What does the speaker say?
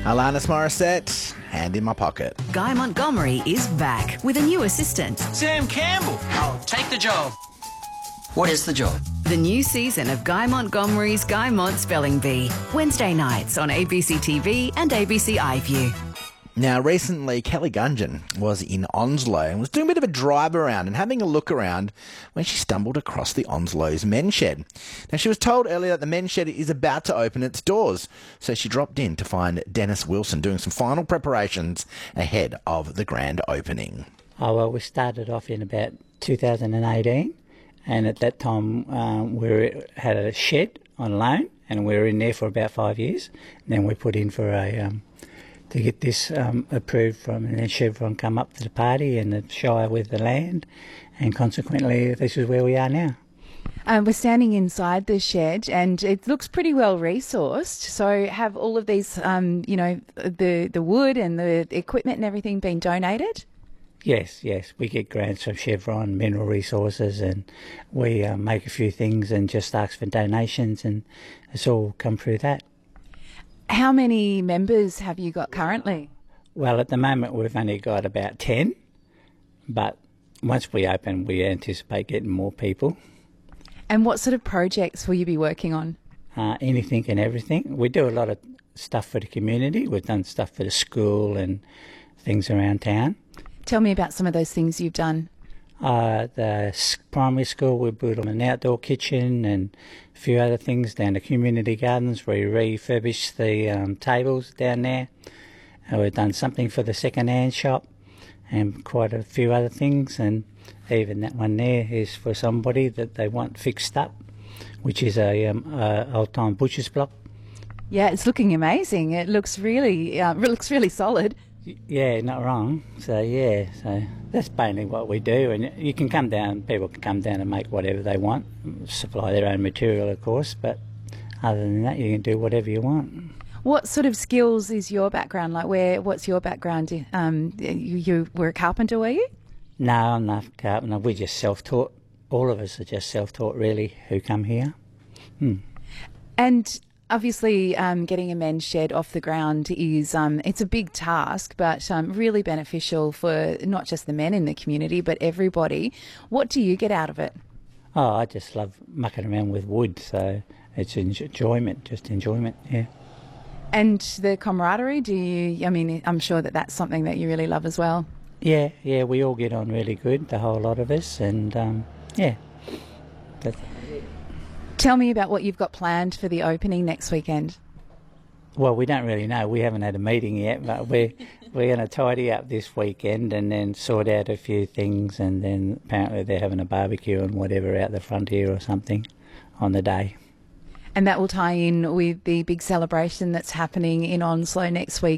Alanis Morissette, Hand in My Pocket. Guy Montgomery is back with a new assistant. Sam Campbell. I'll take the job. What is the job? The new season of Guy Montgomery's Guy Mont Spelling Bee. Wednesday nights on ABC TV and ABC iView. Now, recently, Kelly Gungen was in Onslow and was doing a bit of a drive around and having a look around when she stumbled across the Onslow's men's shed. Now, she was told earlier that the men's shed is about to open its doors, so she dropped in to find Dennis Wilson doing some final preparations ahead of the grand opening. Oh, well, we started off in about 2018, and at that time we had a shed on loan, and we were in there for about 5 years. And then we put in for to get this approved from, and then Chevron come up to the party and the Shire with the land, and consequently this is where we are now. We're standing inside the shed and it looks pretty well resourced. So have all of these, the wood and the equipment and everything been donated? Yes, we get grants from Chevron, Mineral Resources, and we make a few things and just ask for donations, and it's all come through that. How many members have you got currently? Well, at the moment we've only got about 10, but once we open we anticipate getting more people. And what sort of projects will you be working on? Anything and everything. We do a lot of stuff for the community. We've done stuff for the school and things around town. Tell me about some of those things you've done. The primary school, we built an outdoor kitchen and a few other things down the community gardens. We refurbished the tables down there. We've done something for the second-hand shop and quite a few other things, and even that one there is for somebody that they want fixed up, which is a old-time butcher's block. Yeah, it's looking amazing. It looks really solid. Yeah, not wrong. So that's mainly what we do, and you can come down, people can come down and make whatever they want, supply their own material of course, but other than that you can do whatever you want. What sort of skills is your background? What's your background? You were a carpenter, were you? No, I'm not a carpenter. We're just self-taught. All of us are just self-taught really who come here. And obviously, getting a men's shed off the ground is it's a big task, but really beneficial for not just the men in the community, but everybody. What do you get out of it? Oh, I just love mucking around with wood, so it's enjoyment, yeah. And the camaraderie, I'm sure that's something that you really love as well. Yeah, we all get on really good, the whole lot of us, and yeah. Tell me about what you've got planned for the opening next weekend. Well, we don't really know. We haven't had a meeting yet, but we're going to tidy up this weekend and then sort out a few things, and then apparently they're having a barbecue and whatever out the front here or something on the day. And that will tie in with the big celebration that's happening in Onslow next week.